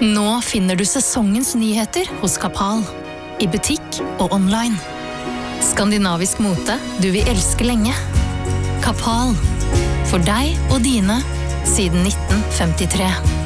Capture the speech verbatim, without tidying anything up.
Nå finner du sesongens nyheter hos Kapal, i butikk og online. Skandinavisk mote du vil elske lenge. Kapal, for deg og dine, siden nitten femtitre.